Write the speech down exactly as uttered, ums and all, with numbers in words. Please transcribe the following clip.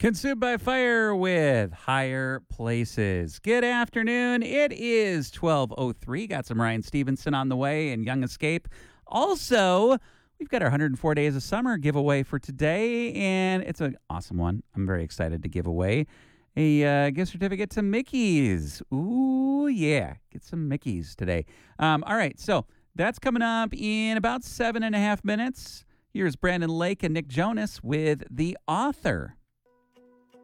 Consumed by Fire with Higher Places. Good afternoon. It is twelve oh three. Got some Ryan Stevenson on the way and Young Escape. Also, we've got our one hundred four Days of Summer giveaway for today, and it's an awesome one. I'm very excited to give away a uh, gift certificate to Mickey's. Ooh, yeah. Get some Mickey's today. Um, all right, so that's coming up in about seven and a half minutes. Here's Brandon Lake and Nick Jonas with The Author.